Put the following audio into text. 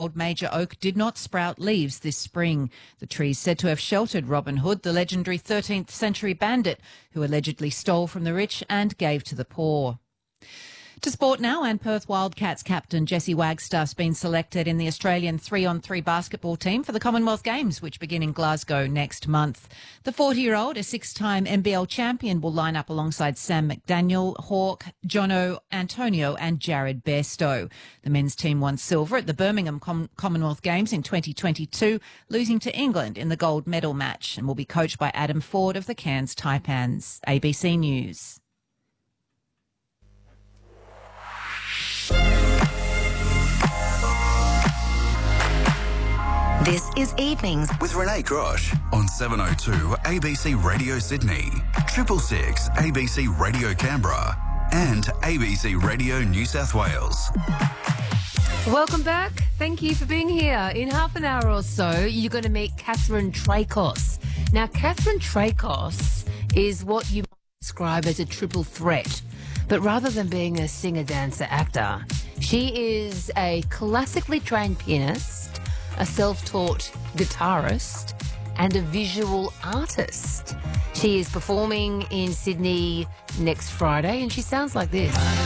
old major oak did not sprout leaves this spring. The tree is said to have sheltered Robin Hood, the legendary 13th century bandit who allegedly stole from the rich and gave to the poor. To sport now, and Perth Wildcats captain Jesse Wagstaff's been selected in the Australian 3-on-3 basketball team for the Commonwealth Games, which begin in Glasgow next month. The 40-year-old, a six-time NBL champion, will line up alongside Sam McDaniel, Hawke, Jono Antonio and Jared Bairstow. The men's team won silver at the Birmingham Commonwealth Games in 2022, losing to England in the gold medal match, and will be coached by Adam Ford of the Cairns Taipans. ABC News. This is Evenings with Renee Grosh on 702 ABC Radio Sydney, 666 ABC Radio Canberra and ABC Radio New South Wales. Welcome back. Thank you for being here. In half an hour or so, you're going to meet Catherine Tracos. Now, Catherine Tracos is what you might describe as a triple threat. But rather than being a singer, dancer, actor, she is a classically trained pianist, a self-taught guitarist and a visual artist. She is performing in Sydney next Friday and she sounds like this.